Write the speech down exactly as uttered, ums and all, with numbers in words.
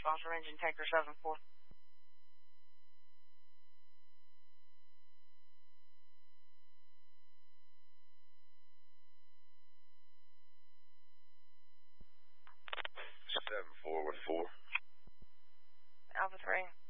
response for engine tanker seven four. seven four, what four? Alpha three.